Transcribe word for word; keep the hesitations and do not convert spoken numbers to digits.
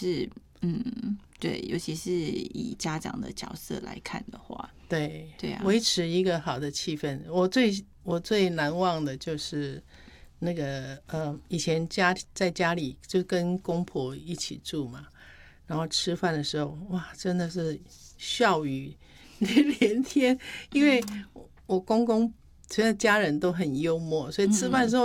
是嗯，对，尤其是以家长的角色来看的话， 对对啊， 维持一个好的气氛。我最我最难忘的就是那个呃，以前家在家里就跟公婆一起住嘛，然后吃饭的时候，哇，真的是笑语连天，因为我公公现在家人都很幽默，所以吃饭的时候